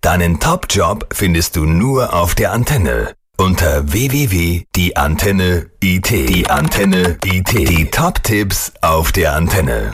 Deinen Top-Job findest du nur auf der Antenne. Unter www.dieantenne.it. Die Antenne IT. Die Top-Tipps auf der Antenne.